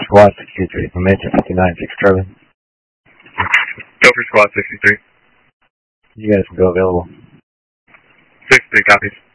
Squad 63, Momentum 59, 6 Charlie. Go for Squad 63. You guys can go available. 63 copies.